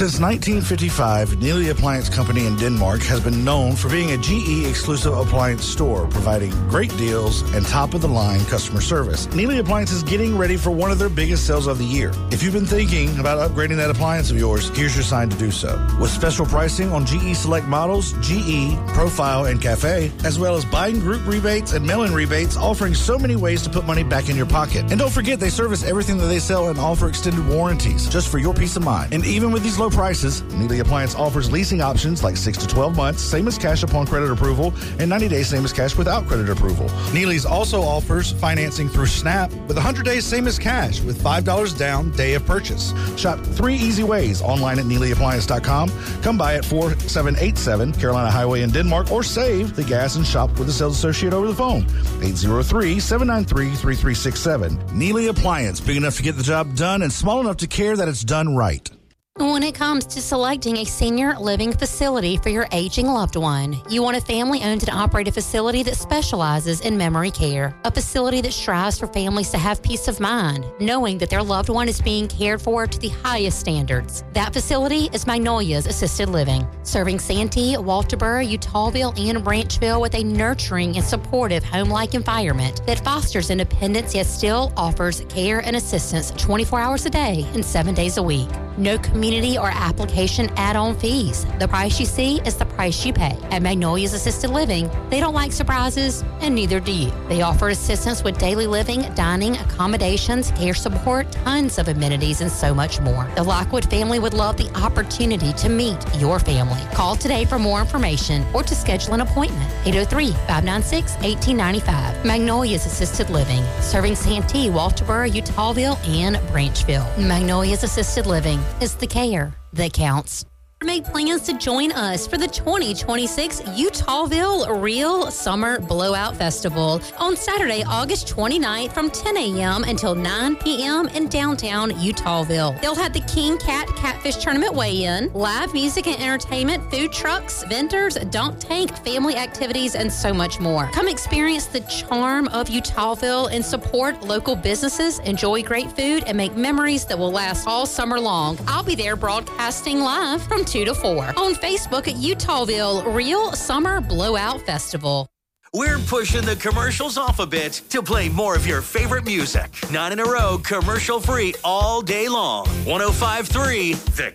Since 1955, Neely Appliance Company in Denmark has been known for being a GE exclusive appliance store, providing great deals and top-of-the-line customer service. Neely Appliance is getting ready for one of their biggest sales of the year. If you've been thinking about upgrading that appliance of yours, here's your sign to do so. With special pricing on GE select models, GE, Profile, and Cafe, as well as buying group rebates and mail-in rebates, offering so many ways to put money back in your pocket. And don't forget, they service everything that they sell and offer extended warranties, just for your peace of mind. And even with these low prices, Neely Appliance offers leasing options like 6 to 12 months, same as cash upon credit approval, and 90 days same as cash without credit approval. Neely's also offers financing through Snap with 100 days same as cash with $5 down day of purchase. Shop 3 easy ways online at NeelyAppliance.com. Come by at 4787 Carolina Highway in Denmark, or save the gas and shop with a sales associate over the phone. 803-793-3367. Neely Appliance, big enough to get the job done and small enough to care that it's done right. When it comes to selecting a senior living facility for your aging loved one, you want a family-owned and operated facility that specializes in memory care. A facility that strives for families to have peace of mind, knowing that their loved one is being cared for to the highest standards. That facility is Magnolia's Assisted Living, serving Santee, Walterboro, Utahville, and Branchville with a nurturing and supportive home-like environment that fosters independence yet still offers care and assistance 24 hours a day and 7 days a week. No community or application add-on fees. The price you see is the price you pay. At Magnolia's Assisted Living, they don't like surprises, and neither do you. They offer assistance with daily living, dining, accommodations, care support, tons of amenities, and so much more. The Lockwood family would love the opportunity to meet your family. Call today for more information or to schedule an appointment. 803-596-1895. Magnolia's Assisted Living, serving Santee, Walterboro, Utahville, and Branchville. Magnolia's Assisted Living is the care that counts. Make plans to join us for the 2026 Utahville Real Summer Blowout Festival on Saturday, August 29th from 10 a.m. until 9 p.m. in downtown Utahville. They'll have the King Cat Catfish Tournament weigh-in, live music and entertainment, food trucks, vendors, dunk tank, family activities, and so much more. Come experience the charm of Utahville and support local businesses, enjoy great food, and make memories that will last all summer long. I'll be there broadcasting live from 2 to 4 on Facebook at Utahville Real Summer Blowout Festival. We're pushing the commercials off a bit to play more of your favorite music. 9 in a row, commercial free all day long. 105.3 The